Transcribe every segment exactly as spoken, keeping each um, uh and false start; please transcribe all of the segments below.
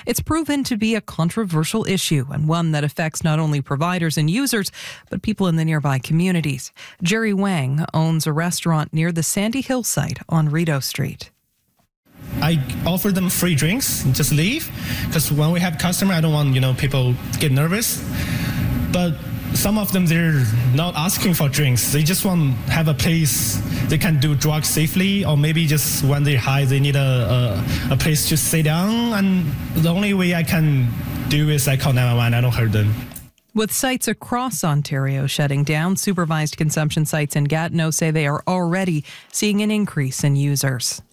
It's proven to be a controversial issue and one that affects not only providers and users, but people in the nearby communities. Jerry Wang owns a restaurant near the Sandy Hill site on Rideau Street. I offer them free drinks and just leave, because when we have customer, I don't want, you know, people get nervous. But some of them, they're not asking for drinks. They just want to have a place they can do drugs safely, or maybe just when they're high, they need a, a, a place to sit down. And the only way I can do is I call nine one one. I don't hurt them. With sites across Ontario shutting down, supervised consumption sites in Gatineau say they are already seeing an increase in users.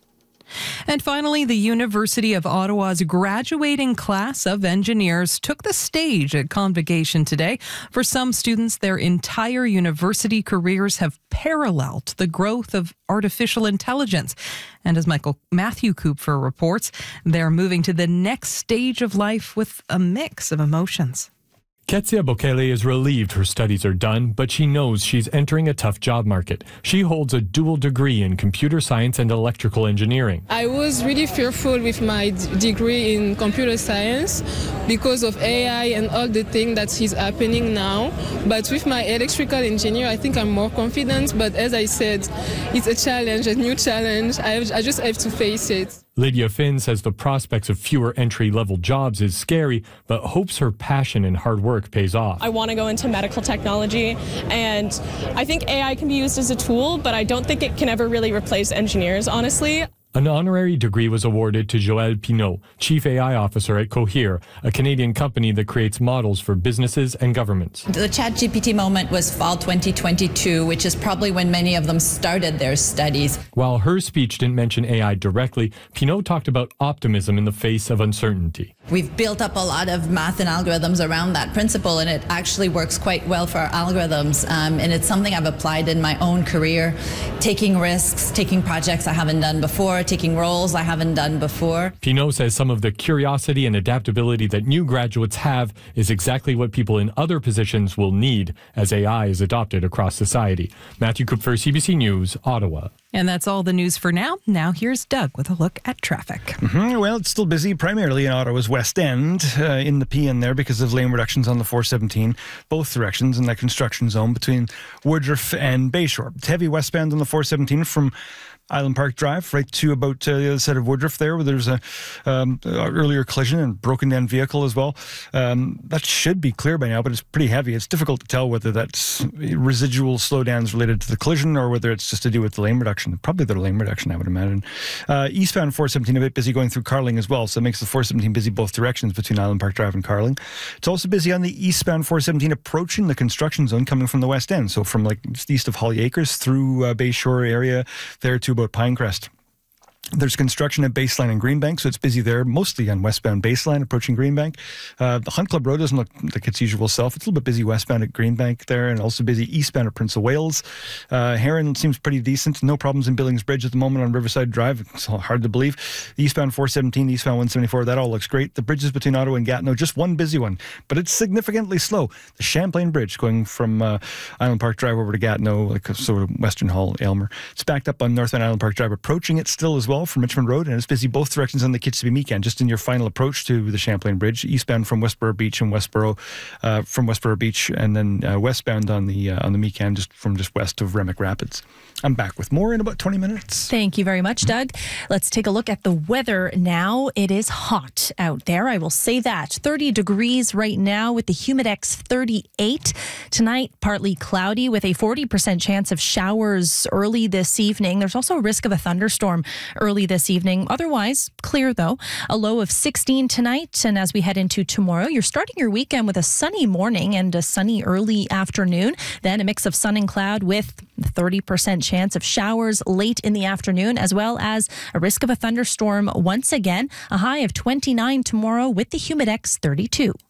And finally, the University of Ottawa's graduating class of engineers took the stage at Convocation today. For some students, their entire university careers have paralleled the growth of artificial intelligence. And as Michael Matthew Kupfer reports, they're moving to the next stage of life with a mix of emotions. Ketsia Bokele is relieved her studies are done, but she knows she's entering a tough job market. She holds a dual degree in computer science and electrical engineering. I was really fearful with my d- degree in computer science because of A I and all the things that is happening now. But with my electrical engineer, I think I'm more confident. But as I said, it's a challenge, a new challenge. I, have, I just have to face it. Lydia Finn says the prospects of fewer entry-level jobs is scary, but hopes her passion and hard work pays off. I want to go into medical technology, and I think A I can be used as a tool, but I don't think it can ever really replace engineers, honestly. An honorary degree was awarded to Joël Pinault, Chief A I Officer at Cohere, a Canadian company that creates models for businesses and governments. The ChatGPT moment was fall twenty twenty-two, which is probably when many of them started their studies. While her speech didn't mention A I directly, Pinault talked about optimism in the face of uncertainty. We've built up a lot of math and algorithms around that principle, and it actually works quite well for our algorithms. Um, and it's something I've applied in my own career, taking risks, taking projects I haven't done before, taking roles I haven't done before. Pinault says some of the curiosity and adaptability that new graduates have is exactly what people in other positions will need as A I is adopted across society. Matthew Kupfer, C B C News, Ottawa. And that's all the news for now. Now here's Doug with a look at traffic. Mm-hmm. Well, it's still busy primarily in Ottawa's West End, uh, in the P N there because of lane reductions on the four seventeen, both directions in that construction zone between Woodruff and Bayshore. It's heavy westbound on the four seventeen from Island Park Drive right to about uh, the other side of Woodruff there, where there's a um, earlier collision and broken down vehicle as well. Um, that should be clear by now, but it's pretty heavy. It's difficult to tell whether that's residual slowdowns related to the collision or whether it's just to do with the lane reduction. Probably the lane reduction, I would imagine. Uh, eastbound four seventeen a bit busy going through Carling as well, so it makes the four seventeen busy both directions between Island Park Drive and Carling. It's also busy on the eastbound four seventeen approaching the construction zone coming from the West End, so from like just east of Holly Acres through uh, Bayshore area there to about Pinecrest. There's construction at Baseline and Greenbank, so it's busy there, mostly on westbound Baseline approaching Greenbank. Uh, the Hunt Club Road doesn't look like its usual self. It's a little bit busy westbound at Greenbank there, and also busy eastbound at Prince of Wales. Uh, Heron seems pretty decent. No problems in Billings Bridge at the moment on Riverside Drive. It's hard to believe. The eastbound four seventeen, the eastbound one seventy-four, that all looks great. The bridges between Ottawa and Gatineau, just one busy one, but it's significantly slow. The Champlain Bridge going from uh, Island Park Drive over to Gatineau, like sort of Western Hall, Aylmer. It's backed up on northbound Island Park Drive, approaching it still as well from Richmond Road, and it's busy both directions on the Kitchissippi-Meekan, just in your final approach to the Champlain Bridge, eastbound from Westboro Beach and Westboro, uh, from Westboro Beach, and then uh, westbound on the uh, on the Meekan, just from just west of Remick Rapids. I'm back with more in about twenty minutes. Thank you very much, Doug. Let's take a look at the weather now. It is hot out there, I will say that. thirty degrees right now with the Humidex thirty-eight. Tonight, partly cloudy with a forty percent chance of showers early this evening. There's also a risk of a thunderstorm early this evening. Otherwise, clear though. A low of sixteen tonight. And as we head into tomorrow, you're starting your weekend with a sunny morning and a sunny early afternoon. Then a mix of sun and cloud with thirty percent chance of showers late in the afternoon, as well as a risk of a thunderstorm once again. A high of twenty-nine tomorrow with the Humidex thirty-two.